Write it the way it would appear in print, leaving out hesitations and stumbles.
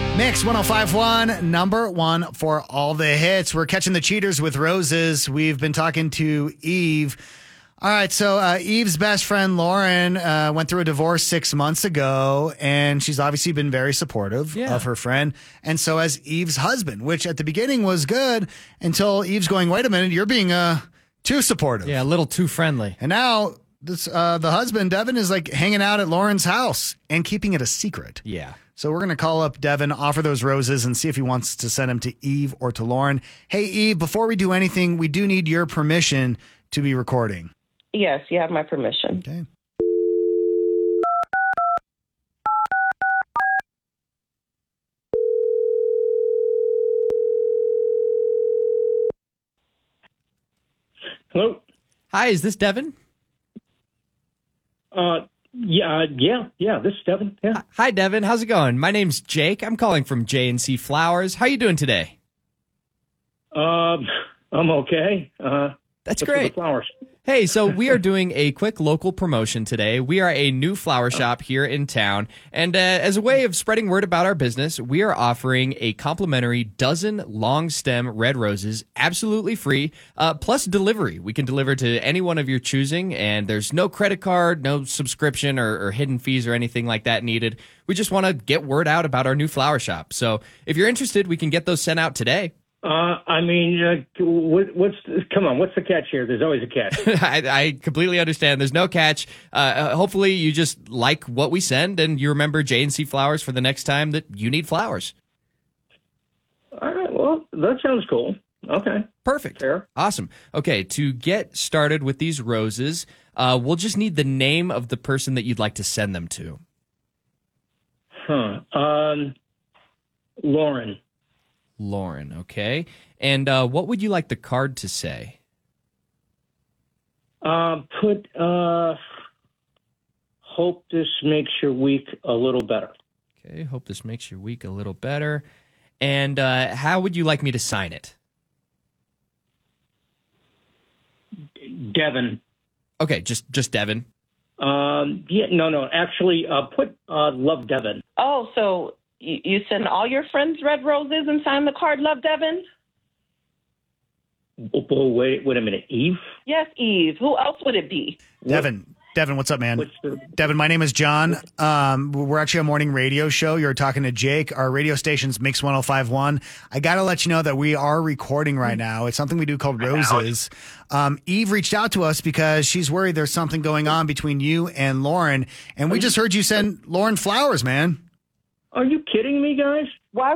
Mix 105.1, number one for all the hits. We're catching the cheaters with roses. We've been talking to Eve. All right, so Eve's best friend, Lauren, went through a divorce 6 months ago, and she's obviously been very supportive of her friend. And so has Eve's husband, which at the beginning was good until Eve's going, wait a minute, you're being too supportive. Yeah, a little too friendly. And now the husband, Devin, is like hanging out at Lauren's house and keeping it a secret. Yeah. So we're going to call up Devin, offer those roses, and see if he wants to send them to Eve or to Lauren. Hey, Eve, before we do anything, we do need your permission to be recording. Yes, you have my permission. Okay. Hello. Hi, is this Devin? Yeah. This is Devin. Yeah. Hi, Devin. How's it going? My name's Jake. I'm calling from J&C Flowers. How you doing today? I'm okay. That's just for great. the flowers. Hey, so we are doing a quick local promotion today. We are a new flower shop here in town. And as a way of spreading word about our business, we are offering a complimentary dozen long stem red roses, absolutely free, plus delivery. We can deliver to any one of your choosing, and there's no credit card, no subscription or hidden fees or anything like that needed. We just want to get word out about our new flower shop. So if you're interested, we can get those sent out today. Come on, what's the catch here? There's always a catch. I completely understand. There's no catch. Hopefully you just like what we send and you remember J&C Flowers for the next time that you need flowers. All right, well, that sounds cool. Okay. Perfect. Fair. Awesome. Okay, to get started with these roses, we'll just need the name of the person that you'd like to send them to. Lauren, okay. And what would you like the card to say? Hope this makes your week a little better. Okay, hope this makes your week a little better. And how would you like me to sign it? Devin. Okay, just Devin. No. Actually, put Love Devin. Oh, so you send all your friends red roses and sign the card, Love Devin? Oh, wait a minute. Eve? Yes, Eve. Who else would it be? Devin, what's up, man? Devin, my name is John. We're actually a morning radio show. You're talking to Jake. Our radio station's Mix 105.1. I got to let you know that we are recording right now. It's something we do called Roses. Eve reached out to us because she's worried there's something going on between you and Lauren. And we just heard you send Lauren flowers, man. Are you kidding me, guys? Why